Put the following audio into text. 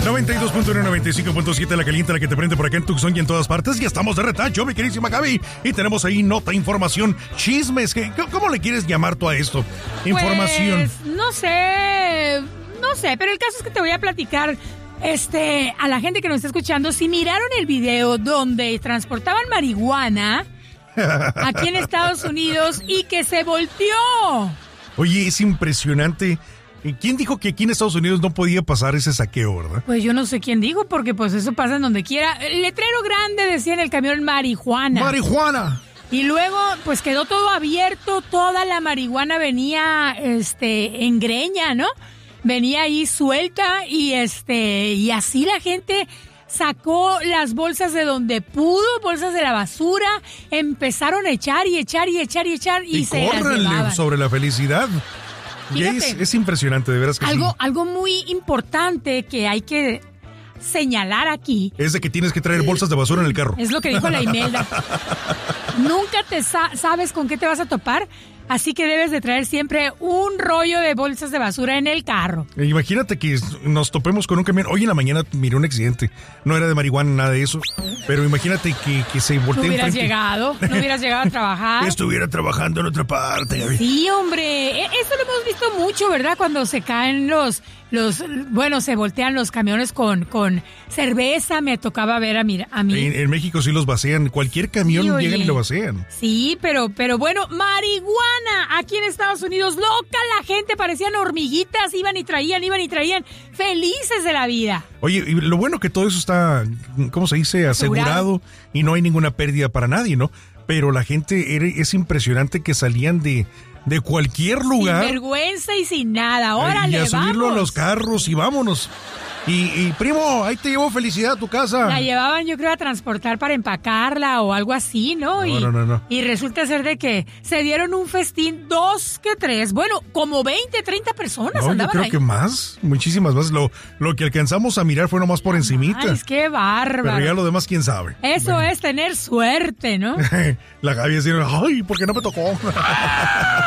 92.1, 95.7, la caliente, la que te prende por acá en Tucson y en todas partes. Y estamos de retacho, mi queridísima Gaby. Y tenemos ahí nota, información, chismes. ¿Cómo le quieres llamar tú a esto? Información. Pues, no sé, pero el caso es que te voy a platicar a la gente que nos está escuchando. Si miraron el video donde transportaban marihuana aquí en Estados Unidos y que se volteó. Oye, es impresionante. ¿Quién dijo que aquí en Estados Unidos no podía pasar ese saqueo, verdad? Pues yo no sé quién dijo, porque pues eso pasa en donde quiera. El letrero grande decía en el camión marihuana. ¡Marihuana! Y luego, pues quedó todo abierto, toda la marihuana venía, en greña, ¿no? Venía ahí suelta y así la gente sacó las bolsas de donde pudo, bolsas de la basura, empezaron a echar y se las llevaban. Sobre la felicidad. Fíjate, es impresionante, de veras que algo muy importante que hay que señalar aquí. Es de que tienes que traer bolsas de basura en el carro. Es lo que dijo la Imelda. Nunca sabes con qué te vas a topar, así que debes de traer siempre un rollo de bolsas de basura en el carro. Imagínate que nos topemos con un camión. Hoy en la mañana miré un accidente. No era de marihuana, nada de eso. Pero imagínate que se voltee no hubieras enfrente. llegado a trabajar. Estuviera trabajando en otra parte, Gaby. Sí, hombre. Eso lo hemos visto mucho, ¿verdad? Cuando se caen se voltean los camiones con cerveza. Me tocaba ver a mí. En México sí los vacían. Cualquier camión sí, llegan y lo vacían. Sí, pero bueno, marihuana aquí en Estados Unidos, loca la gente, parecían hormiguitas, iban y traían, felices de la vida. Oye, y lo bueno que todo eso está, ¿cómo se dice? Asegurado y no hay ninguna pérdida para nadie, ¿no? Pero la gente, es impresionante que salían de cualquier lugar. Sin vergüenza y sin nada, órale, y a subirlo vamos a los carros y vámonos. Y primo, ahí te llevo felicidad a tu casa. La llevaban, yo creo, a transportar para empacarla o algo así, ¿no? No. Y resulta ser de que se dieron un festín, 2 que 3, bueno, como 20, 30 personas andaban yo creo ahí. que más, muchísimas más. Lo que alcanzamos a mirar fue nomás por encimita. Ay, qué bárbaro. Pero ya lo demás, quién sabe. Eso es tener suerte, ¿no? La Gaby decía, ay, ¿por qué no me tocó?